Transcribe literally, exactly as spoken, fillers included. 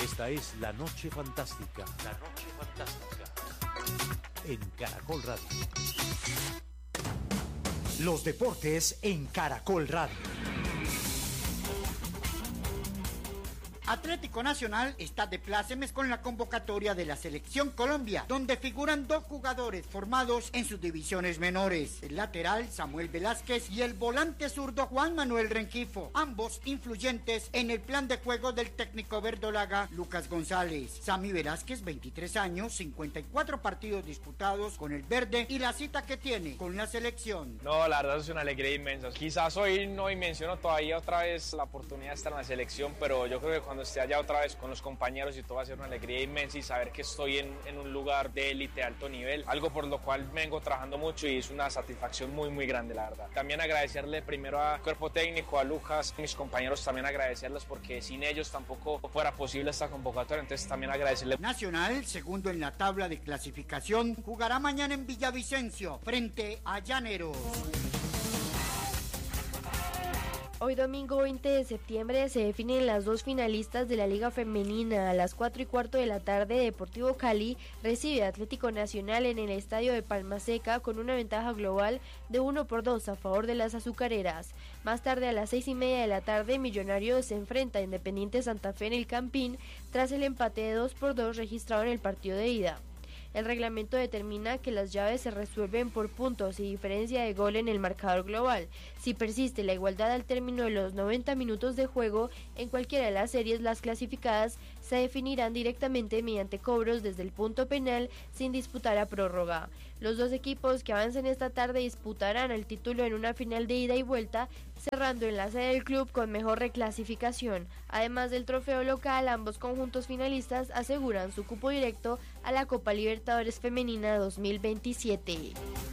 Esta es La Noche Fantástica. La Noche Fantástica. En Caracol Radio. Los deportes en Caracol Radio. Atlético Nacional está de plácemes con la convocatoria de la Selección Colombia, donde figuran dos jugadores formados en sus divisiones menores, el lateral Samuel Velázquez y el volante zurdo Juan Manuel Rengifo, ambos influyentes en el plan de juego del técnico verdolaga Lucas González. Sammy Velázquez, veintitrés años, cincuenta y cuatro partidos disputados con el verde y la cita que tiene con la selección. No, la verdad es una alegría inmensa. Quizás hoy no dimensiono todavía otra vez la oportunidad de estar en la selección, pero yo creo que cuando Cuando esté allá otra vez con los compañeros y todo va a ser una alegría inmensa y saber que estoy en, en un lugar de élite, alto nivel, algo por lo cual vengo trabajando mucho y es una satisfacción muy muy grande, la verdad. También agradecerle primero al cuerpo técnico, a Lucas, a mis compañeros, también agradecerles porque sin ellos tampoco fuera posible esta convocatoria, entonces también agradecerle. Nacional, segundo en la tabla de clasificación, jugará mañana en Villavicencio frente a Llaneros. Hoy domingo veinte de septiembre se definen las dos finalistas de la Liga Femenina. A las cuatro y cuarto de la tarde, Deportivo Cali recibe a Atlético Nacional en el estadio de Palma Seca con una ventaja global de uno por dos a favor de las azucareras. Más tarde, a las seis y media de la tarde, Millonarios se enfrenta a Independiente Santa Fe en el Campín tras el empate de dos por dos registrado en el partido de ida. El reglamento determina que las llaves se resuelven por puntos y diferencia de gol en el marcador global. Si persiste la igualdad al término de los noventa minutos de juego, en cualquiera de las series las clasificadas se definirán directamente mediante cobros desde el punto penal sin disputar a prórroga. Los dos equipos que avancen esta tarde disputarán el título en una final de ida y vuelta, cerrando en la sede del club con mejor reclasificación. Además del trofeo local, ambos conjuntos finalistas aseguran su cupo directo a la Copa Libertadores Femenina dos mil veintisiete.